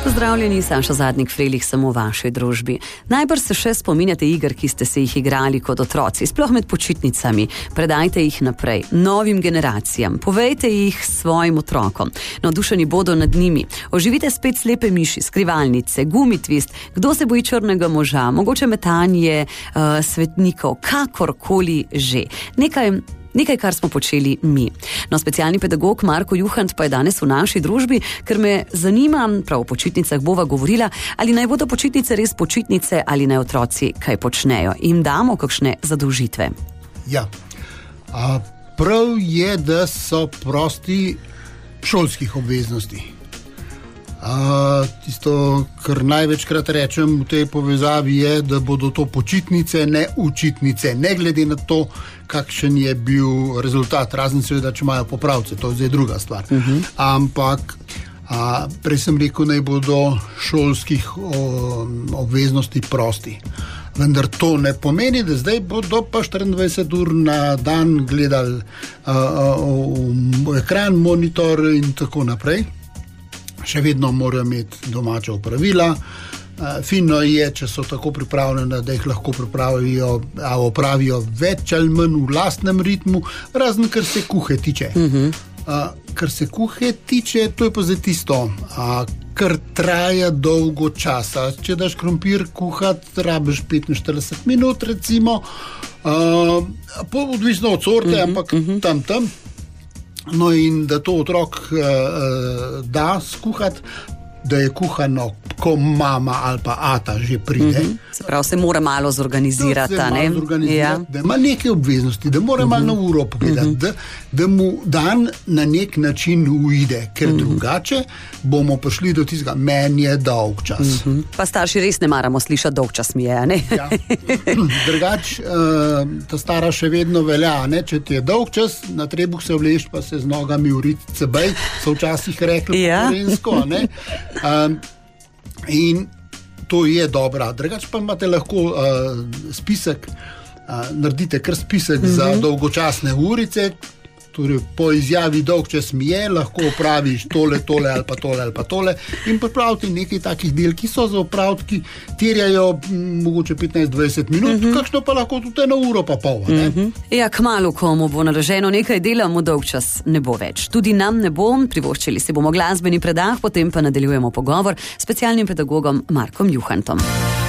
Pozdravljeni, Saša Zadnik Frelih, samo v vaši družbi. Najbrž se še spominjate iger, ki ste se jih igrali kot otroci, sploh med počitnicami. Predajte jih naprej, novim generacijam, povejte jih svojim otrokom. Navdušeni bodo nad njimi. Oživite spet slepe miši, skrivalnice, gumitvist, kdo se boji črnega moža, mogoče metanje svetnikov, kakorkoli že. Nekaj, kar smo počeli mi. No, specialni pedagog Marko Juhant pa je danes v naši družbi, ker me zanima, prav o počitnicah bova govorila, ali naj bodo počitnice res počitnice ali naj otroci kaj počnejo. Im damo kakšne zadolžitve? Ja, prav je, da so prosti šolskih obveznosti. Tisto, kar največkrat rečem v tej povezavi je, da bodo to počitnice, ne učitnice, ne glede na to, kakšen je bil rezultat, razen seveda, če imajo popravce, to je zdaj druga stvar. Ampak prej sem rekel, naj bodo šolskih obveznosti prosti. Vendar to ne pomeni, da zdaj bodo pa 24 ur na dan gledali ekran, monitor in tako naprej. Še vedno morajo imeti domača opravila. Fino je, če so tako pripravljene, da jih lahko opravijo več ali manj v lastnem ritmu, razen kar se kuhe tiče. Kar se kuhe tiče, to je pa zdaj tisto, kar traja dolgo časa. Če daš krompir kuhati, rabiš 45 minut recimo, odvisno od sorte, ampak tam. No in da to otrok da skuhati, da je kuhano, ko mama ali pa ata že pride. Se pravi, se mora malo zorganizirati, da ima neke obveznosti, da mora malo na uro pogledati, da mu dan na nek način uide, ker drugače bomo prišli do tistega, meni je dolg čas. Pa starši res ne maramo slišati, dolg čas mi je, ne? Ja. Drugače, ta stara še vedno velja, ne? Če ti je dolg čas, na trebuh se vleš, pa se z nogami uriti sebej, so včasih rekli porensko, ne? In to je dobra. Drugače pa imate lahko spisek, naredite kar spisek za dolgočasne urice, torej po izjavi dolg čas mi je, lahko opraviš tole ali pa tole in pripraviti nekaj takih del, ki so za opraviti, ki terjajo mogoče 15-20 minut, kakšno pa lahko tudi eno uro pa pol. Ja, kmalu, ko mu bo naloženo nekaj dela, mu dolg čas ne bo več. Tudi nam ne bo, privoščili si bomo glasbeni predah, potem pa nadaljujemo pogovor s specialnim pedagogom Markom Juhantom.